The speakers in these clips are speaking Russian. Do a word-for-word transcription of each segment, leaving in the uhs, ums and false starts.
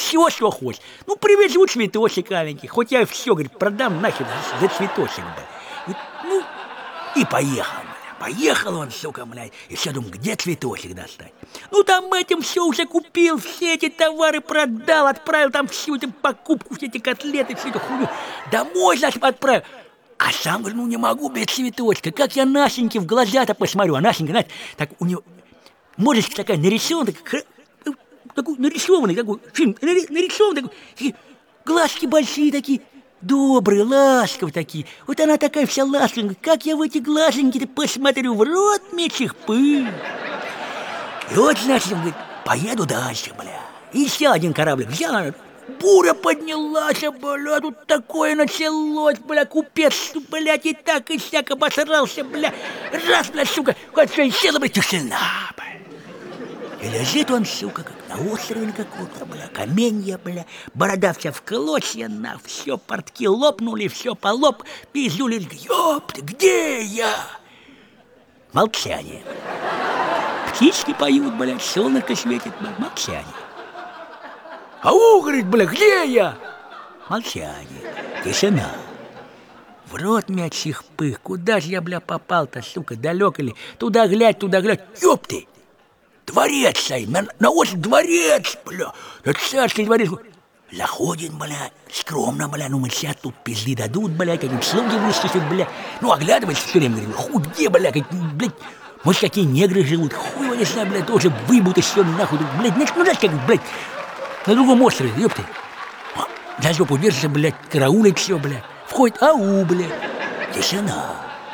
все, что хочешь. Ну, привезу цветочек аленький, хоть я все, говорит, продам нахер за цветочек, блядь. Ну, и поехал, блядь. Поехал он, сука, блядь, и все, думаю, где цветочек достать? Ну, там этим все уже купил, все эти товары продал, отправил там всю эту покупку, все эти котлеты, всю эту хуйню. Домой, значит, отправил. А сам, говорю, ну, не могу без цветочка. Как я Настеньке в глаза-то посмотрю. А Настенька, знаете, так у нее мордочка такая нарисованная, такой, такой нарисованный, такой фильм, нарисованный, такой, глазки большие такие, добрые, ласковые такие. Вот она такая вся ласковая. Как я в эти глазеньки-то посмотрю, в рот мечих пыль. И вот, значит, он говорит, поеду дальше, бля. И еще один кораблик взял, буря поднялась, бля, тут такое началось, бля, купец, блядь, и так, и сяк обосрался, бля. Раз, бля, сука, вот все, и села, бля, тишина, бля. И лежит он, сука, как на острове каком-то, бля, каменья, бля, борода вся в клочья, на, все, портки лопнули, все полоп, пиздюли, ёпты, где я? Молчание. Птички поют, блядь, солнышко светит, блядь, молчание. Ау, говорит, бля, где я? Молчание, тишина. В рот мячих пых, куда же я, бля, попал-то, сука, далеко ли? Туда глядь, туда глядь, ёпты! Дворец стоит, на, на осень дворец, бля, это царский дворец. Заходим, бля, скромно, бля, ну мы сейчас тут пизды дадут, бля, какие-нибудь слуги выступят, бля. Ну, оглядывается все время, говорит, хуй, где, бля, как, блядь, может, какие негры живут, хуй его не знаю, бля, тоже выбьют все нахуй, блядь, ну, знаешь, как, блядь, на другом острове, ёпты. За жопу держится, блядь, караулит все, блядь. Входит, ау, блядь, тишина.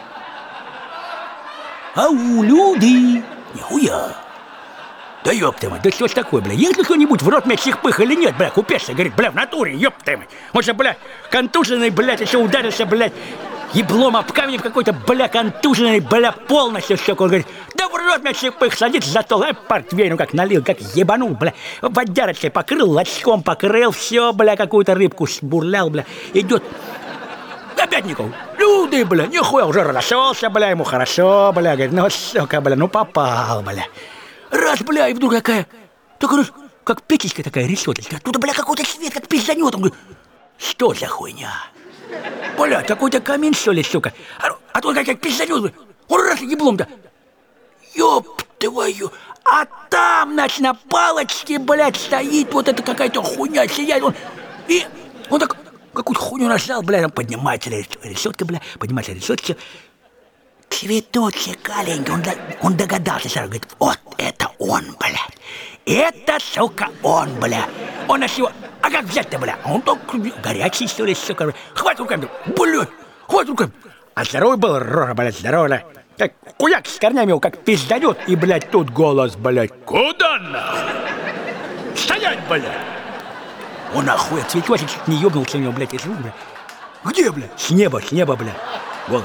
Ау, люди, нихуя. Да ёб ты мать, да что ж такое, бля? Есть ли кто-нибудь в рот мячих пых или нет, бля? Купец, говорит, бля, в натуре, ёб ты мать. Может, бля, контуженный, блядь, еще ударился, блядь, еблом об камень в какой-то, бля, контуженный, бля, полностью, сука. Он говорит, да в рот мячих пых, садится за стол, а портвейн, ну как налил, как ебанул, бля. Водярочкой покрыл, лачком покрыл, все, бля, какую-то рыбку сбурлял, бля. Идет. Опять никого. Люди, бля, нихуя, уже разошелся, бля, ему хорошо, бля. Говорит, ну, сука, бля, ну попал, бля. Раз, бля, и вдруг такая, такая, как печечка такая решеточка. Оттуда, бля, какой-то свет, как пизданет. Он говорит, что за хуйня? Бля, какой-то камин, что ли, сука? А, а тут как пизданет, он раз еблом-то. Ёб твою. А там, значит, на палочке, блядь, стоит вот эта какая-то хуйня, сияет. Он, и он так какую-то хуйню нажал, бля, там поднимается решетка, бля, поднимается решетка. Цветочек аленький, он, он догадался сразу, говорит, вот это он, блядь, это, сука, он, бля. Он нас его, а как взять-то, бля? Он так горячий, что ли, сука, хватит руками, блядь, хватит руками. А здоровый был, рожа, блядь, здоровый, как куяк с корнями его, как пизданет, и, блядь, тут голос, блядь, куда нахуй? Стоять, блядь. Он нахуй, цветочек чуть не ёбнулся у него, блядь, из рук, блядь. Где, блядь? С неба, с неба, блядь. Вот.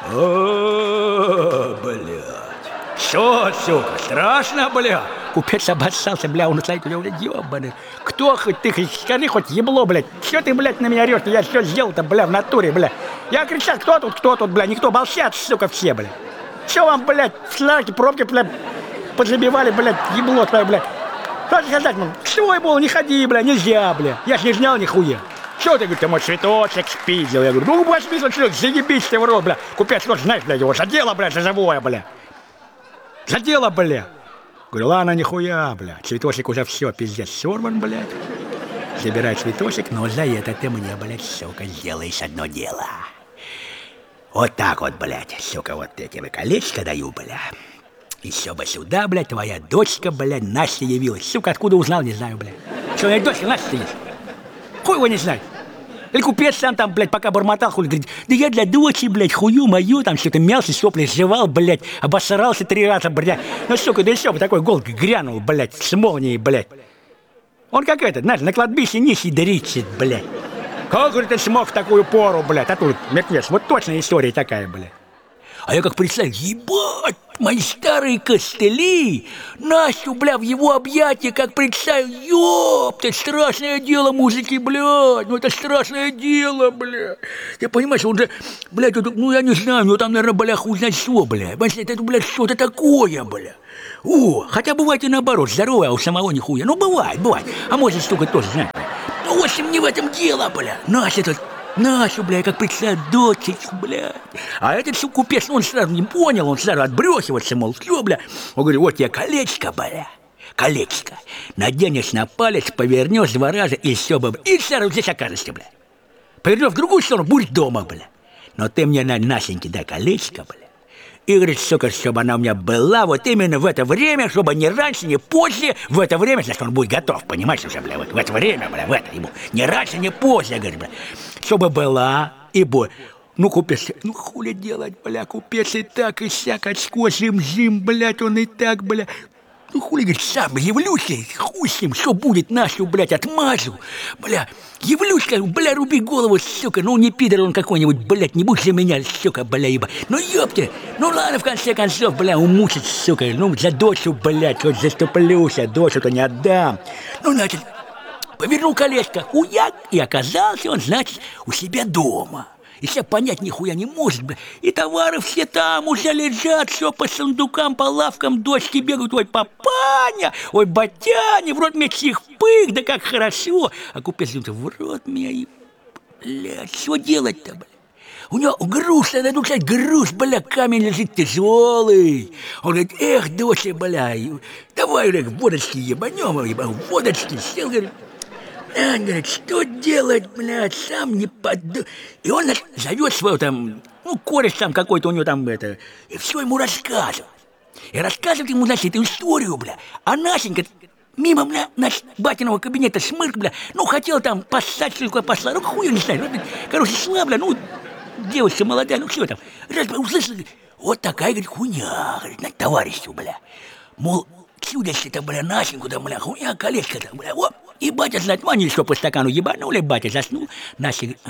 О, блядь. Что, сука, страшно, бля? Купец обоссался, бля, он стоит, бля, ёбаный. Кто хоть ты, хоть скажи, хоть ебло, блядь. Что ты, блядь, на меня орёшь? Я что сделал-то, бля, в натуре, бля? Я кричал, кто тут, кто тут, бля? Никто, молчат, сука, все, бля. Что вам, блядь, в шлаке, пробки, бля, поджабивали, блядь, ебло твое, бля? Что сказать, ну, что было, не ходи, бля, нельзя, бля. Я ж не знал нихуя. Что ты, говорит, ты мой цветочек спиздил? Я говорю, ну, бля, спиздил, что, заебись ты в рот, бля. Купец, вот, знаешь, бля, его задело, бля, за живое, бля. Задело, бля. Говорю, ладно, нихуя, бля. Цветочек уже все, пиздец, сорван, блядь. Забирай цветочек, но за это ты мне, блядь, сука, сделаешь одно дело. Вот так вот, блядь, сука, вот я тебе колечко даю, бля. Еще бы сюда, блядь, твоя дочка, блядь, Настя явилась. Сука, откуда узнал, не знаю, блядь. Что, у меня дочка Настя есть? Хуй его не знает. Или купец сам там, блядь, пока бормотал, хуй, говорит, да я для дочери, блядь, хую мою, там что-то мялся, сопли жевал, блядь, обосрался три раза, блядь. Ну, сука, да еще бы такой гол грянул, блядь, с молнией, блядь. Он как этот, знаешь, на кладбище нищий дричит, блядь. Как, говорит, ты смог в такую пору, блядь, а тут мертвец, вот точно история такая, блядь. А я как представил, ебать, мои старые костыли, Настю, бля, в его объятия, как представил, ёпта, страшное дело, мужики, блядь, ну это страшное дело, бля. Ты понимаешь, он же, блядь, ну я не знаю, ну там, наверное, бля, хуй знает что, бля, понимаешь, это, блядь, что-то такое, бля. О, хотя бывает и наоборот, здоровая, а у самого нихуя. Ну, бывает, бывает. А может, сука, тоже знает. Ну, в общем, не в этом дело, бля. Настя тут, Настю, бля, как представляю, дочечку, бля. А этот, сука, купец, он сразу не понял, он сразу отбрехивается, мол, все, бля. Он говорит, вот тебе колечко, бля. Колечко. Наденешь на палец, повернешь два раза, и все, бля. И сразу здесь окажешься, бля. Повернешь в другую сторону, будешь дома, бля. Но ты мне, на Насеньке, дай колечко, бля. И говорит, сука, чтобы она у меня была вот именно в это время, чтобы не раньше, не позже, в это время, значит, он будет готов, понимаешь, уже, бля, вот в это время, бля, в это ему, не раньше, не позже, говорит, бля, чтобы была и будет. Ну, купец, ну, хули делать, бля, купец и так, и сяк, очко, зим-зим, блядь, он и так, бля. Ну, хули, говорит, сам явлюсь, хуй с ним, что будет, Настю, блядь, отмажу, бля. Явлюсь, скажу, бля, руби голову, сука, ну не пидор он какой-нибудь, блядь, не будь за меня, сука, бля, еба. Ну ёпте, ну ладно, в конце концов, бля, умучить, сука, ну за дочь, блядь, хоть заступлюсь, а дочь-то не отдам. Ну, значит, повернул колечко, хуяк, и оказался он, значит, у себя дома. И себя понять нихуя не может, бля. И товары все там уже лежат, все по сундукам, по лавкам, дочки бегают. Ой, папаня, ой, батяня, в рот мне чих-пых, да как хорошо. А купец говорит, в рот меня, и, блядь, что делать-то, бля? У него груз, надо дуцать груз, бля, камень лежит тяжелый. Он говорит, эх, доча, бля, давай, говорит, водочки ебанем, ебанем, водочки. Сел, говорит, а, говорит, что делать, блядь, сам не подду... И он зовет своего там, ну, кореш там какой-то у него там, это, и все ему рассказывает. И рассказывает ему, значит, эту историю, бля. А Насенька мимо, бля, наш батиного кабинета шмырк, бля, ну, хотел там поссать, только послать, ну, хуй, не знаю, ну, короче, шла, бля, ну, девочка молодая, ну, что там, раз, бля, услышал, вот такая, говорит, хуйня, говорит, на товарищу, бля, мол, чудо-то, бля, Насеньку-то, бля, хуйня, колечко-то, бля, вот. И батя, знать, они что по стакану ебанули, батя заснул. Настя говорит,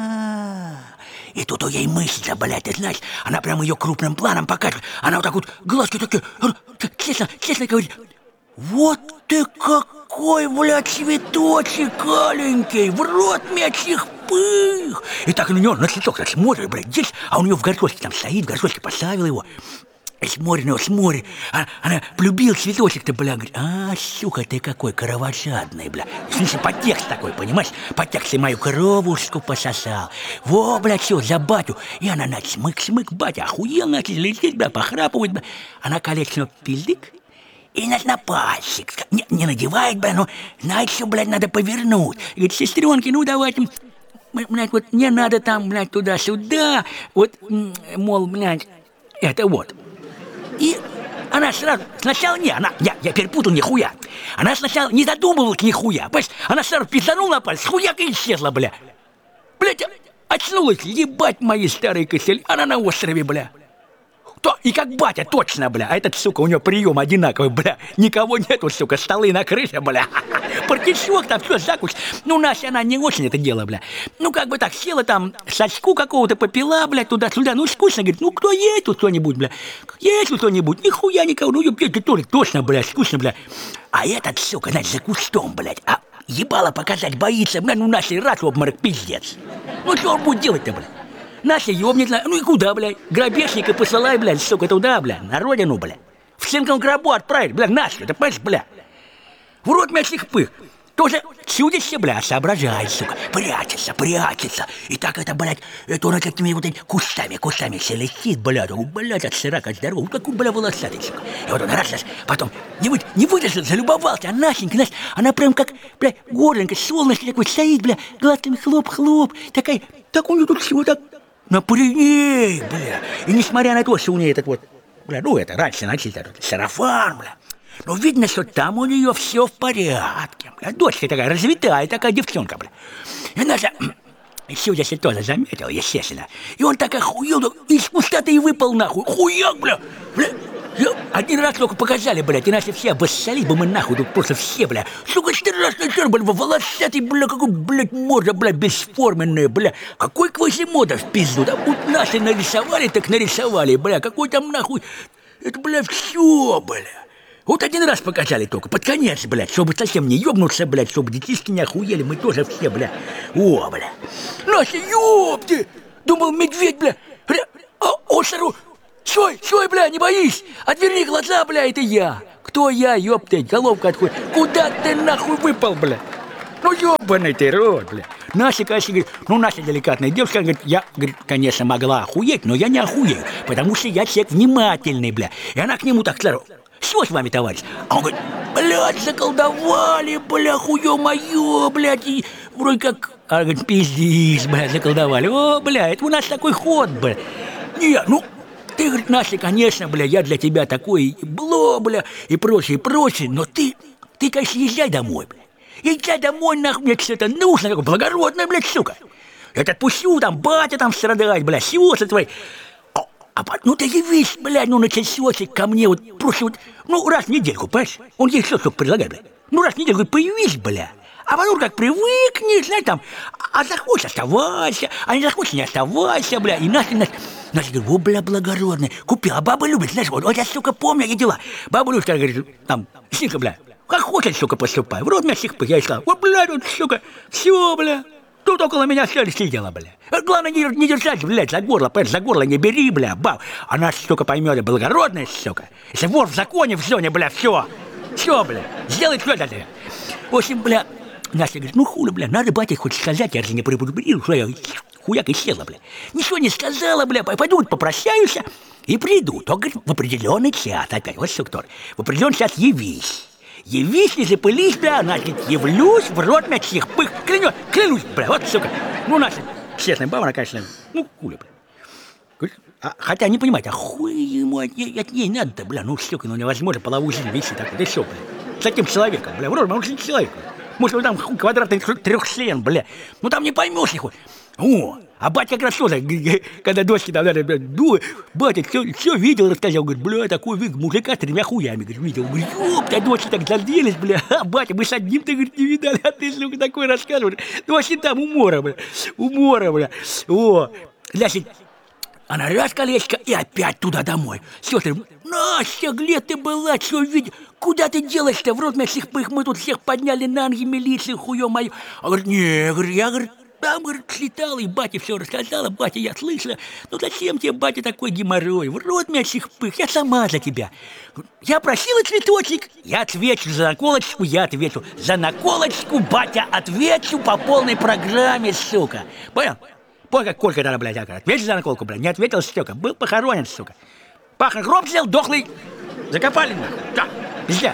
а И тут у ей мысль, блядь, ты знаешь, она прям ее крупным планом показывает. Она вот так вот, глазки такие, честно, честно говорит, вот ты какой, блядь, цветочек аленький, в рот мячих пых. И так на него на цветок так смотрит, блядь, здесь, а у нее в горшочке там стоит, в горшочке поставил его. И смотри на него, смотри. Она, она полюбила цветочек-то, бля, говорит, а, сука, ты какой кровожадный, бля. В смысле, подтекст такой, понимаешь? Подтекст, и мою коровушку пососал. Во, бля, все, за батю. И она, значит, смык-смык, батя охуел, значит, летит, бля, похрапывает, бля. Она колечко пиздик, и, значит, на пальчик. Не, не надевает, бля, ну, знаете, что, блядь, надо повернуть. Говорит, сестренки, ну, давайте, блядь, вот не надо там, блядь, туда-сюда. Вот, мол, блядь, это вот. И она сразу, сначала не, она, я, я перепутал нихуя. Она сначала не задумывалась нихуя, понимаешь? Она сразу пизданула на палец, хуяк и исчезла, бля. Блядь, очнулась, ебать мои старые косели, она на острове, бля. То, и как батя, точно, бля. А этот, сука, у него прием одинаковый, бля. Никого нету, сука, столы на крыше, бля. Партишок там, все, закусь. Ну, Настя, она не очень это дело, бля. Ну, как бы так, села там, сачку какого-то попила, бля, туда-сюда. Ну, скучно, говорит, ну, кто есть тут кто-нибудь, бля? Есть тут кто-нибудь? Нихуя никого. Ну, это тоже точно, бля, скучно, бля. А этот, сука, значит, за кустом, блядь. А ебало показать боится, бля, ну, Настя раз в обморок, пиздец. Ну, что он будет делать-то, бля? Настя ёбнет, ну и куда, блядь? Грабежника посылай, блядь, сука, туда, блядь, на родину, блядь. В цинковом гробу отправить, блядь, Настю, ты понимаешь, блядь? В рот мясных пых. Тоже чудище, блядь, соображает, сука. Прячется, прячется. И так это, блядь, это он какими вот этими кустами, кустами все летит, блядь. Блядь, от сырака здоровый. Какой, блядь, волосатый, сука. И вот он раз, раз, потом не, вы, не выдержал, залюбовался. А Настенька, Настя, она прям как, блядь, горленькая, солнышко такой стоит, блядь, глазками хлоп-хлоп. Такая, так у нее тут всего так напрягней, бля. И несмотря на то, что у нее этот вот, бля, ну это раньше начали этот сарафан, бля. Но видно, что там у нее все в порядке, бля. Дочка такая развитая, такая девчонка, бля. И наша Сюда се тоже заметил, естественно. И он так охуел, из пустоты и выпал нахуй. Хуяк, бля, бля. Один раз только показали, блядь, иначе все обоссались бы мы нахуй, тут просто все, бля. Сука, страшный чер, бля, волосатый, бля, какой, блядь, морда, бля, бесформенная, бля. Какой Квазимода в пизду, да будь наши нарисовали, так нарисовали, бля. Какой там нахуй, это, бля, все, бля. Вот один раз показали только, под конец, блядь, чтобы совсем не ёбнуться, блядь, чтобы детишки не охуели, мы тоже все, бля. О, бля. Настя, ёпти! Думал, медведь, бля, бля, а, осору. Стой, стой, бля, не боись! Отверни глаза, бля, это я! Кто я, ёптать, головка отходит? Куда ты нахуй выпал, бля? Ну, ёбаный ты рот, бля. Настя, конечно, говорит, ну, Настя деликатная девушка, говорит, я, говорит, конечно, могла охуеть, но я не охуею, потому что я человек внимательный, бля. И она к нему так сразу, что с вами, товарищ? А он говорит, блядь, заколдовали, бля, хуё моё, блядь, и вроде как, а говорит, пиздись, бля, заколдовали. О, бля, это у нас такой ход, бля. Не, ну, ты, говорит, Настя, конечно, бля, я для тебя такой, бло, бля, и прочее, и прочее, но ты, ты, конечно, езжай домой, бля. Езжай домой, нахуй, мне что-то нужно, такое благородное, блядь, сука. Я тебя отпущу, там, батя там страдает, блядь, сиосы твои. А, а, ну ты явись, блядь, ну на часочек ко мне, вот, просто вот, ну, раз в недельку, понимаешь? Он ей что, сука, предлагает, блядь. Ну, раз в недельку появись, бля. А потом как привыкнешь, знаешь, там, а захочешь, оставайся, а не захочешь, не оставайся, бля. И Настя, Настя, Настя говорит, о, бля, благородный, купила, баба любит, знаешь, вот, вот я, сука, помню, я дела. Баба любит, когда говорит, там, синка, бля. Как хочет, сука, поступай. В рот меня всех я и сказал, вот, блядь, вот, сука, все, бля. Тут около меня все сидела, бля. Главное, не, не держать, блядь, за горло, понимаешь, за горло не бери, бля, баб. Она, сука, поймет, благородная, сука. Если вор в законе, в зоне, бля, все. Все, бля, сделай что это. В общем, бля, Настя говорит, ну, хули, бля, надо батя хоть сказать, я же не предупредил, что я хуяк и села, бля. Ничего не сказала, бля, пойду попрощаюсь и приду. Только, говорит, в определенный час опять, вот что кто. В определенный час явись. Явись, не запылись, бля, значит, явлюсь в рот мячих пых. Клянусь, клянусь, бля, вот, сука. Ну, наша честная баба, она, конечно, ну, хули, бля. А, хотя не понимаете, а хуй ему от ней, от ней надо-то, бля, ну, сука, ну, невозможно половую жизнь вести такой, да что, бля. С таким человеком, бля, вроде, он же человек. Может, он там хуй, квадратный трехчлен, бля. Ну, там не поймешь нихуя. О, а батя как раз тоже, когда дочки там, блядь, ду, батя все, все видел, рассказал, говорит, бля, такой вид мужика с тремя хуями, говорит, видел. Говорит, ёпта, дочки так зарделись, бля, а батя, мы с одним-то, говорит, не видали, а ты, сука, такой рассказываешь. Ну, вообще там умора, бля, умора, бля. О, значит, она раз колечко и опять туда домой. Сестры, Настя, где ты была, что видел? Куда ты делаешь-то? В рот мясных пых, мы тут всех подняли на ноги, милицию, хуё мою. А говорит, не, говорит, я, говорит, там, говорит, слетала, и батя все рассказала, батя, я слышала. Ну зачем тебе, батя, такой геморрой? В рот мясных пых, я сама за тебя. Я просила цветочек, я отвечу за наколочку, я отвечу. За наколочку, батя, отвечу по полной программе, сука. Понял? Понял, как Колька тогда, блядь, ответил за наколку, блядь, не ответил, сука. Был похоронен, сука. Пахнет гроб взял, дохлый. Закопали, нахуй. Да, везде.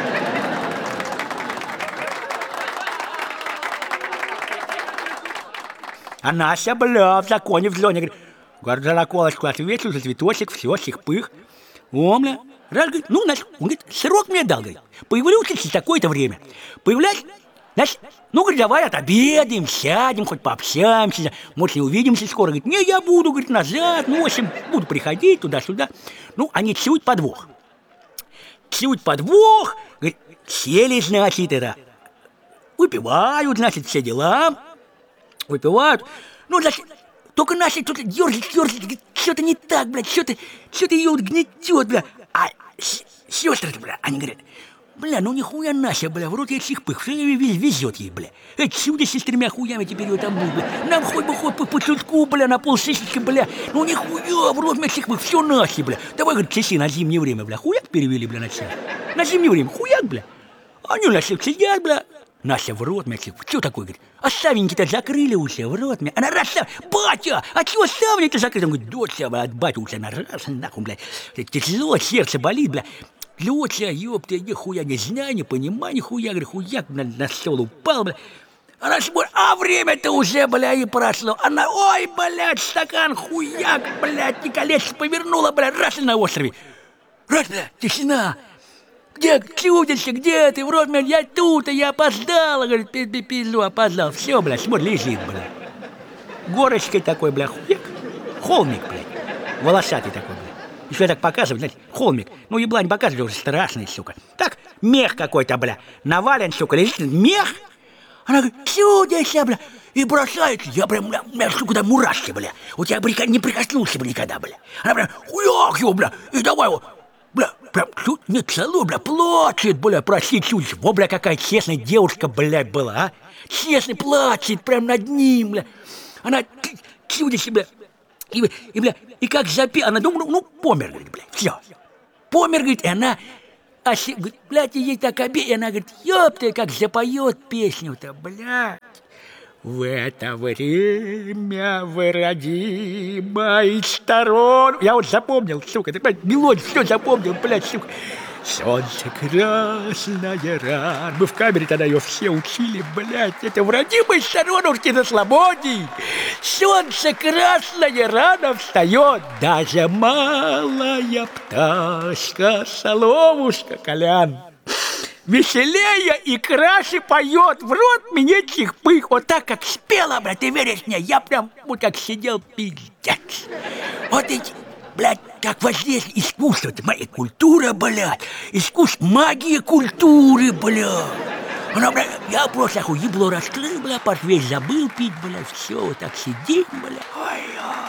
А Настя, бля, в законе, в зоне, говорит, говорит, за наколочку ответил, за цветочек, все, всех пых. О, бля. Раз, говорит, ну, значит, он говорит, срок мне дал, говорит, появлюсь через такое-то время. Появляюсь, значит, ну, говорит, давай отобедаем, сядем, хоть пообщаемся, может, не увидимся скоро. Говорит, не, я буду, говорит, назад, ну, в общем, буду приходить туда-сюда. Ну, они чуют подвох. Чуют подвох, говорит, сели, значит, это, выпивают, значит, все дела. Выпивают. Ну, значит, только Настя тут дёрзит, дёрзит, что-то не так, блядь, что-то, что-то ее вот гнетет, бля. А сестры-то, бля, они говорят, бля, ну нихуя Настя, бля, в рот ей чихпых, все везет ей, бля. Эй, чудо с тремя хуями теперь ее там будет, бля. Нам хоть бы хоть по, по чутку, бля, на полсысячки, бля. Ну нихуя, в рот мне чихпых, все Настя, бля. Давай, говорит, часы на зимнее время, бля, хуяк перевели, бля, на час. На зимнее время, хуяк, бля. Они у нас сидят, бля. Настя в рот, мячик, что такое, говорит? А ставеньки-то закрыли уже, в рот, мя. Она раз, батя, а чего ставни-то закрыли? Он говорит, доча, от батя уже на раз, нахуй, бля. Тяжело, сердце болит, бля. Доча, ёпта, я нихуя не знаю, не понимаю, нихуя, говорит, хуяк на, на стол упал, бля. Она смотрит, а время-то уже, бля, и прошло. Она, ой, блядь, стакан, хуяк, блядь, и колечко повернула, бля, раз и на острове. Раз, бля, тишина. Где, чудище, где ты? В рот, блядь, я тут, а я опоздала, говорит, пизду, опоздал. Все, блядь, смотри, лежит, блядь. Горочкой такой, бля, хуяк. Холмик, блядь, волосатый такой, блядь. Еще я так показываю, знаете, холмик. Ну, еблань показывает, уже страшный, сука. Так, мех какой-то, бля, навален, сука, лежит, мех. Она говорит, чудище, бля, и бросается. Я прям, бля, бля, сука, там мурашки, бля. Вот я бы не прикоснулся бы никогда, бля. Она прям, хуяк его, бля, и давай его. Бля, прям, не целую, бля, плачет, бля, прости, чудище. Во, бля, какая честная девушка, бля, была, а? Честный плачет, прям над ним, бля. Она, чудище, бля, И, и, бля, и как запела, она думала, ну, помер, говорит, бля, все. Помер, говорит, и она, а, блядь, ей так обе, и она говорит, ёпта, как запоет песню-то, блядь. В это время вы родимой сторон. Я вот запомнил, сука, ты понимаешь, мелодию все запомнил, блядь, сука. Солнце красная ран. Мы в камере тогда ее все учили, блядь. Это в родимой сторонушке на свободе. Солнце красная рано встает. Даже малая пташка, соловушка, Колян, веселее и краше поет. В рот мне чих-пых. Вот так, как спела, блядь, ты веришь мне? Я прям вот как сидел, пиздец. Вот эти... Блядь, как воздействие искусства, это моя культура, блядь, искусство, магия культуры, блядь. Она, блядь, я просто охуебло раскрыл, блядь, портвейн забыл пить, блядь, все, вот так сидит, блядь. Ой,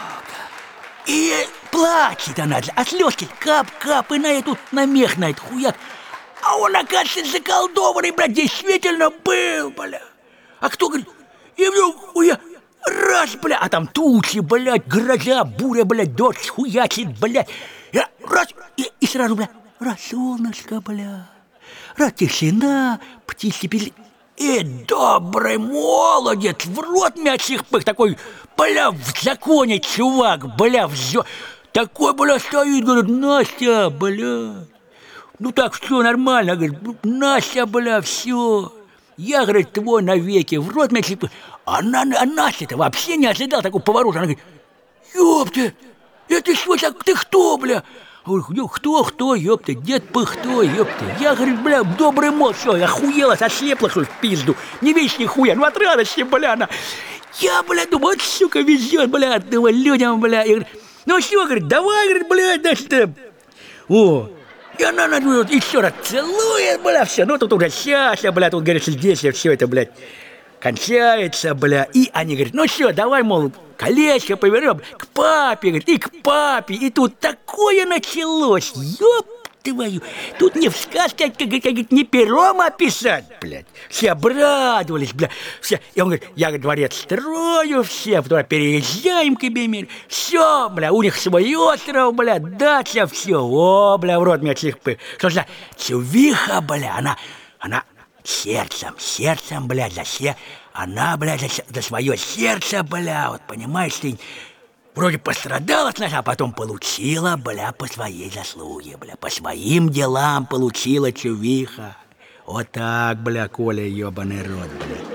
и плачет она, а слезки кап-кап, и на эту, на мех, на этот хуяк. А он, оказывается, заколдованный, блядь, действительно был, блядь. А кто говорит, и вдруг хуя... Раз, бля, а там тучи, блядь, гроза, буря, блядь, дождь хуячит, блядь. Я, раз, и, и сразу, бля, раз солнышко, бля, раз тишина, птички пели. И добрый молодец, в рот мячих пых, такой, бля, в законе чувак, бля, в зё... Такой, бля, стоит, говорит, Настя, бля. Ну так, все нормально, говорит, Настя, бля, все. Я, говорит, твой навеки, в рот мячих пых. Она, а Настя-то вообще не ожидала такого поворота. Она говорит, ёпта, это что так, ты кто, бля? Говорю, кто, кто, ёпта, дед Пыхто, ёпта. Я, говорю, бля, добрый мол, все, охуела, ослепла, что ли, в пизду. Не видишь нихуя, ну от радости, бля, она. Я, бля, думаю, вот, сука, везет, бля, думаю, людям, бля. Я говорю, ну что, говорит, давай, говорит, бля, дальше-то. О, и она, она, еще раз целует, бля, все, ну тут уже сейчас, бля, тут, говорит, здесь все это, блядь, кончается, бля, и они говорят, ну что, давай, мол, колечко повернем к папе, говорит, и к папе, и тут такое началось, ёб твою, тут не в сказке, как, как, как, не пером описать, блядь, все обрадовались, бля, все, и он говорит, я, говорит, дворец строю, все, туда переезжаем к Эбемир, все, бля, у них свой остров, бля, дача, все, о, бля, в рот меня чихпы, что за чувиха, бля, она, она, сердцем, сердцем, блядь, за се... Она, блядь, за, за свое сердце, бля, вот понимаешь, ты вроде пострадала сначала, а потом получила, бля, по своей заслуге, бля, по своим делам получила чувиха. Вот так, бля, Коля, ебаный рот, бля.